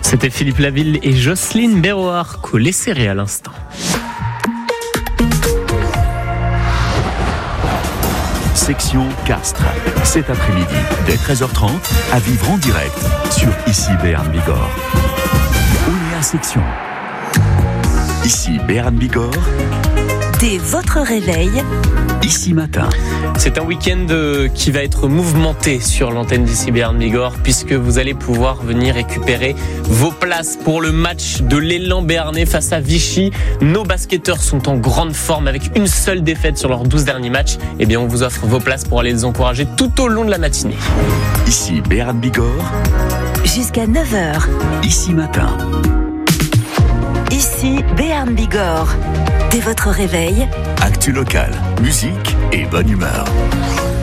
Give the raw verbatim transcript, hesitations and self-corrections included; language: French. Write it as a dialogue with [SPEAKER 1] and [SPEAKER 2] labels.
[SPEAKER 1] C'était Philippe Laville et Jocelyne Béroard, collés serrés à l'instant.
[SPEAKER 2] Section Castres. Cet après-midi, dès treize heures trente, à vivre en direct sur Ici Béarn Bigorre. Ouléa Section. Ici Béarn Bigorre.
[SPEAKER 3] Dès votre réveil,
[SPEAKER 2] Ici Matin.
[SPEAKER 1] C'est un week-end qui va être mouvementé sur l'antenne d'Ici Béarn Bigorre, puisque vous allez pouvoir venir récupérer vos places pour le match de l'élan béarnais face à Vichy. Nos basketteurs sont en grande forme avec une seule défaite sur leurs douze derniers matchs. Eh bien, on vous offre vos places pour aller les encourager tout au long de la matinée.
[SPEAKER 2] Ici Béarn Bigorre.
[SPEAKER 3] jusqu'à neuf heures.
[SPEAKER 2] Ici Matin.
[SPEAKER 3] Ici Béarn Bigorre. Dès votre réveil,
[SPEAKER 2] Actu local, musique et bonne humeur.